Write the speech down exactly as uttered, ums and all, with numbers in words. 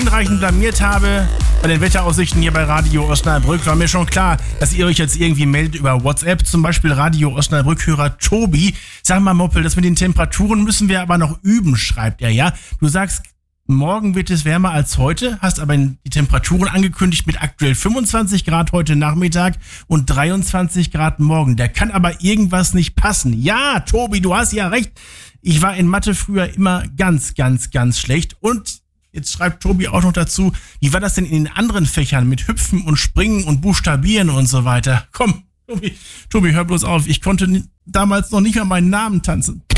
hinreichend blamiert habe bei den Wetteraussichten hier bei Radio Osnabrück, war mir schon klar, dass ihr euch jetzt irgendwie meldet über WhatsApp, zum Beispiel Radio Osnabrück-Hörer Tobi. Sag mal, Moppel, das mit den Temperaturen müssen wir aber noch üben, schreibt er, ja. Du sagst, morgen wird es wärmer als heute, hast aber die Temperaturen angekündigt mit aktuell fünfundzwanzig Grad heute Nachmittag und dreiundzwanzig Grad morgen. Da kann aber irgendwas nicht passen. Ja, Tobi, du hast ja recht. Ich war in Mathe früher immer ganz, ganz, ganz schlecht. Und jetzt schreibt Tobi auch noch dazu, wie war das denn in den anderen Fächern mit Hüpfen und Springen und Buchstabieren und so weiter? Komm, Tobi, Tobi, hör bloß auf. Ich konnte damals noch nicht mal meinen Namen tanzen.